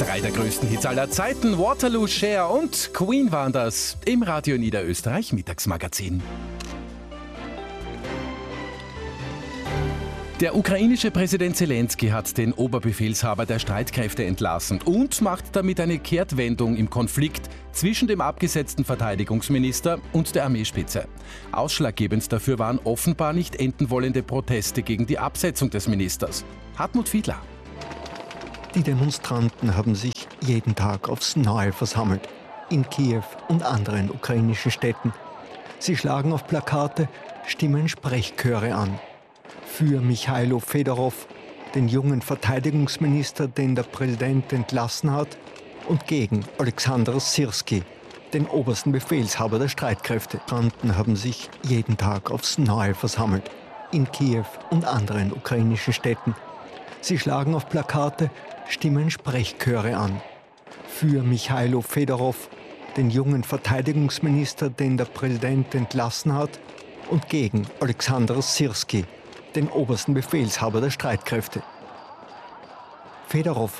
Drei der größten Hits aller Zeiten, Waterloo, Cher und Queen waren das im Radio Niederösterreich Mittagsmagazin. Der ukrainische Präsident Zelensky hat den Oberbefehlshaber der Streitkräfte entlassen und macht damit eine Kehrtwendung im Konflikt zwischen dem abgesetzten Verteidigungsminister und der Armeespitze. Ausschlaggebend dafür waren offenbar nicht enden wollende Proteste gegen die Absetzung des Ministers. Hartmut Fiedler. Die Demonstranten haben sich jeden Tag aufs Neue versammelt, in Kiew und anderen ukrainischen Städten. Sie schlagen auf Plakate, stimmen Sprechchöre an. Für Michailo Fedorov, den jungen Verteidigungsminister, den der Präsident entlassen hat, und gegen Alexander Syrski, den obersten Befehlshaber der Streitkräfte. Demonstranten haben sich jeden Tag aufs Neue versammelt, in Kiew und anderen ukrainischen Städten. Sie schlagen auf Plakate, stimmen Sprechchöre an. Für Michailo Fedorov, den jungen Verteidigungsminister, den der Präsident entlassen hat, und gegen Alexander Syrski, den obersten Befehlshaber der Streitkräfte. Fedorov